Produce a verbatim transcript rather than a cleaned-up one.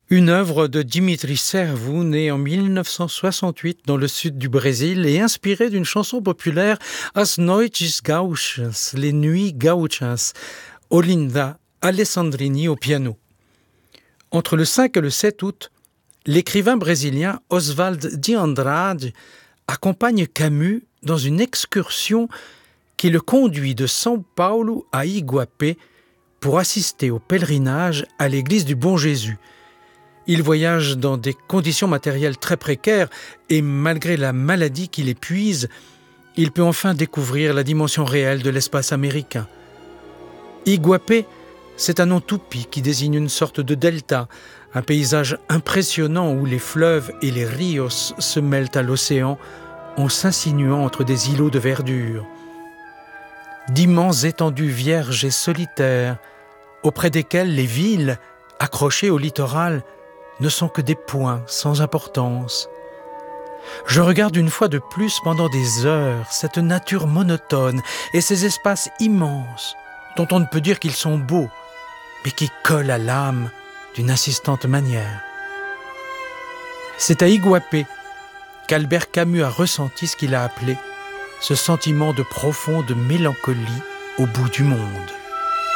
Une œuvre de Dimitri Servou, né en mille neuf cent soixante-huit dans le sud du Brésil et inspirée d'une chanson populaire As Noites Gauchas, les nuits gauchas, Olinda Alessandrini au piano. Entre le cinq et le sept août, l'écrivain brésilien Oswald de Andrade accompagne Camus dans une excursion qui le conduit de São Paulo à Iguapé pour assister au pèlerinage à l'église du Bon Jésus. Il voyage dans des conditions matérielles très précaires et malgré la maladie qui l'épuise, il peut enfin découvrir la dimension réelle de l'espace américain. Iguapé, c'est un nom tupi qui désigne une sorte de delta, un paysage impressionnant où les fleuves et les rios se mêlent à l'océan en s'insinuant entre des îlots de verdure. D'immenses étendues vierges et solitaires, auprès desquelles les villes, accrochées au littoral, ne sont que des points sans importance. Je regarde une fois de plus pendant des heures cette nature monotone et ces espaces immenses dont on ne peut dire qu'ils sont beaux, mais qui collent à l'âme d'une insistante manière. C'est à Iguapé qu'Albert Camus a ressenti ce qu'il a appelé ce sentiment de profonde mélancolie au bout du monde.